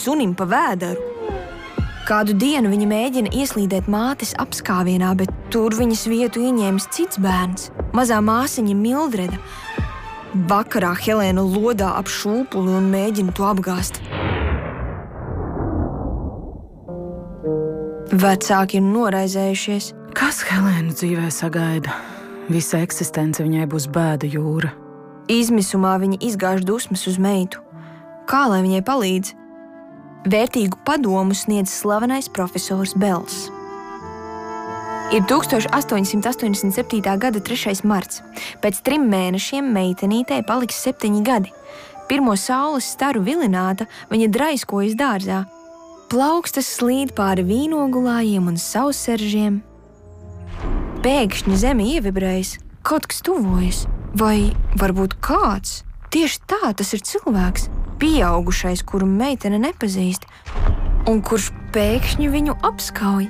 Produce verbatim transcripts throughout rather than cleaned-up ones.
sunim pa vēderu. Kādu dienu viņa mēģina ieslīdēt mātes apskāvienā, bet tur viņas vietu ieņēmis cits bērns, mazā māsiņa Mildreda. Vakarā Helēna lodā ap šūpuli un mēģina to apgāzt. Vecāki ir noraizējušies. Kas Helēnu dzīvē sagaida? Visa eksistence viņai būs bēdu jūra. Izmisumā viņa izgāž dusmas uz meitu. Kā lai viņai palīdz? Vērtīgu padomu sniedz slavenais profesors Bells. Ir tūkstoš astoņi simti astoņdesmit septītā gada trešais marts. Pēc trim mēnešiem meitenītei paliks septiņi gadi. Pirmo saules staru vilināta, viņa draiskojas dārzā. Plaukstas slīd pāri vīnogulājiem un sausseržiem. Pēkšņi zeme ievibrējas, kaut kas tuvojas. Vai varbūt kāds? Tieši tā, tas ir cilvēks, pieaugušais, kuru meitene nepazīst, un kurš pēkšņi viņu apskauj.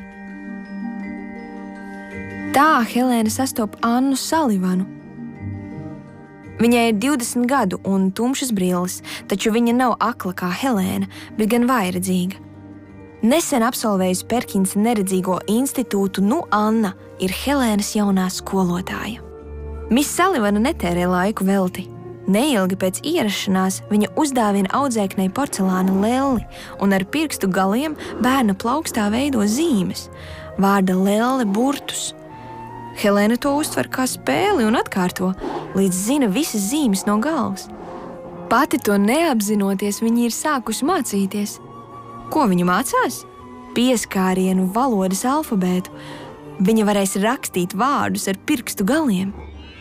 Tā Helēna sastop Annu Salivanu. Viņai ir divdesmit gadu un tumšas brilles, taču viņa nav akla kā Helēna, bet gan vājredzīga. Nesen absolvējusi Perkinsa neredzīgo institūtu, nu Anna ir Helēnas jaunā skolotāja. Miss Salivana netērē laiku velti. Neilgi pēc ierašanās viņa uzdāvina audzēknei porcelāna lelli un ar pirkstu galiem bērna plaukstā veido zīmes, vārda lelle burtus. Helēna to uztver kā spēli un atkārto, līdz zina visas zīmes no galvas. Pati to neapzinoties, viņa ir sākusi mācīties. Ko viņa mācās? Pieskārienu valodas alfabētu. Viņa varēs rakstīt vārdus ar pirkstu galiem.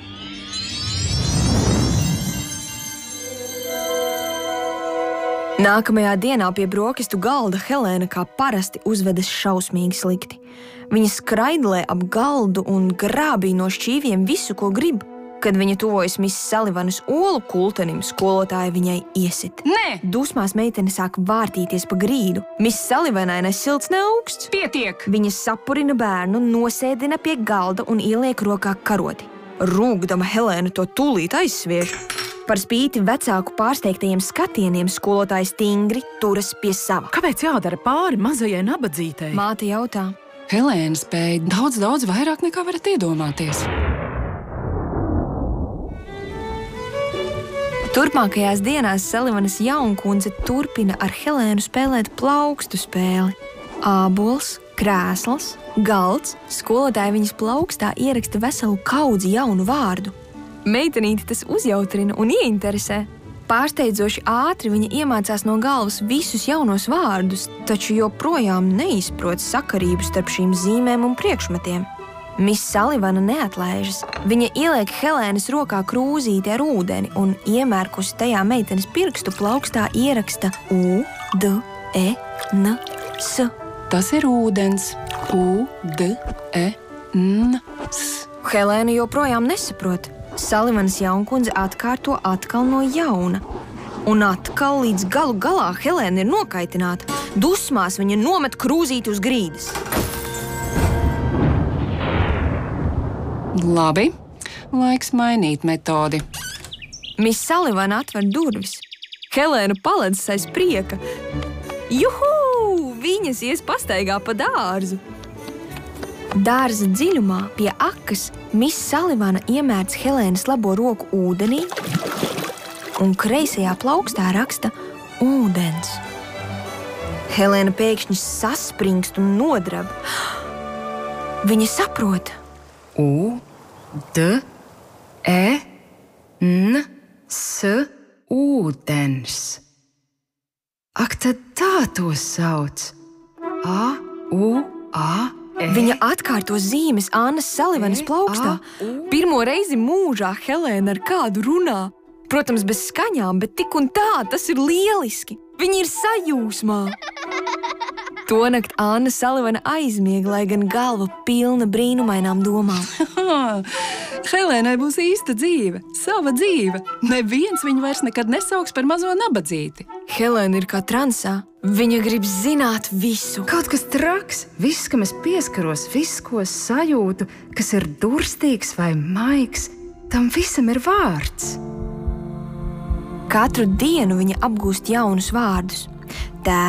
Nākamajā dienā pie brokastu galda Helēna kā parasti uzvedas šausmīgi slikti. Viņa skraidlē ap galdu un grābī no šķīviem visu, ko grib. Kad viņa tuvojas Miss Salivanas olu kultenim, skolotāja viņai iesit. Nē! Dusmās meitene sāk vārtīties pa grīdu. Miss Salivanai ne silts, ne augsts. Pietiek! Viņa sapurina bērnu, nosēdina pie galda un ieliek rokā karoti. Rūgdama Helēna to tūlīt aizsviež. Par spīti vecāku pārsteigtajiem skatieniem skolotāja stingri turas pie sava. Kāpēc jādara pāri mazajai nabadzītei? Māte jautā. Helēna spēja daudz, daudz vairāk nekā varat iedomāties. Turpmākajās dienās Salivanas jaunkundze turpina ar Helēnu spēlēt plaukstu spēli. Ābols, krēsls, galds, skolotāja viņas plaukstā ieraksta veselu kaudzi jaunu vārdu. Meitenīti tas uzjautrina un ieinteresē. Pārsteidzoši ātri viņa iemācās no galvas visus jaunos vārdus, taču joprojām neizprot sakarību starp šīm zīmēm un priekšmetiem. Miss Salivana neatlaižas. Viņa ieliek Helēnas rokā krūzīti ar ūdeni un iemērkusi tajā meitenes pirkstu plaukstā ieraksta U, D, E, N, S. Tas ir ūdens. U, D, E, N, S. Helēna joprojām nesaprot. Salivanas jaunkundze atkārto atkal no jauna. Un atkal līdz galu galā Helēna ir nokaitināta. Dusmās viņa nomet krūzīti uz grīdas. Labi, laiks mainīt metodi. Miss Salivana atver durvis. Helēna paledz aiz prieka. Juhū! Viņas ies pastaigā pa dārzu. Dārza dziļumā pie akas Miss Salivana iemērc Helēnas labo roku ūdenī un kreisajā plaukstā raksta ūdens. Helēna pēkšņi saspringst un nodrab. Viņa saprot. U, D, E, N, S, ūdens. Ak, tad tā to sauc. A, U, A, E. Viņa atkārto zīmes Annas Salivanas plaukstā. Pirmo reizi mūžā Helēna ar kādu runā. Protams, bez skaņām, bet tik un tā, tas ir lieliski. Viņa ir sajūsmā. Tonakt Anna Salivana aizmiega, lai gan galva pilna brīnumainām domām. Helēnai būs īsta dzīve, sava dzīve. Neviens viņu vairs nekad nesauks par mazo nabadzīti. Helēna ir kā transā. Viņa grib zināt visu. Kaut kas traks, viss, kam es pieskaros, viss, ko es sajūtu, kas ir durstīgs vai maigs, tam visam ir vārds. Katru dienu viņa apgūst jaunus vārdus. Tēvs